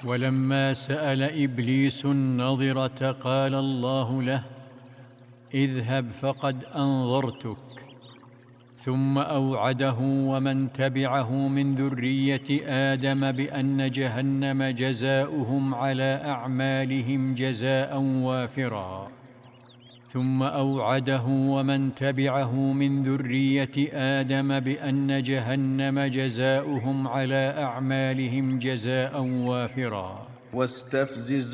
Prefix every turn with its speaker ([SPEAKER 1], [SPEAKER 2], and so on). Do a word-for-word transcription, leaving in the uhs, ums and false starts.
[SPEAKER 1] ولما سأل إبليس النظرة قال الله له: اذهب فقد أنظرتك. ثم أوعده ومن تبعه من ذرية آدم بأن جهنم جزاؤهم على أعمالهم جزاء وافرا. ثم أوعده ومن تبعه من ذرية آدم بأن جهنم جزاؤهم على أعمالهم جزاء وافرا.
[SPEAKER 2] واستفزز